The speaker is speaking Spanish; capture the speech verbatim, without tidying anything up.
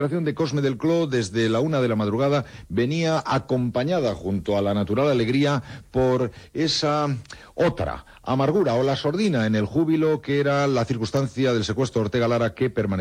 La operación de Cosme del Cló desde la una de la madrugada venía acompañada junto a la natural alegría por esa otra amargura o la sordina en el júbilo que era la circunstancia del secuestro de Ortega Lara que permanecía.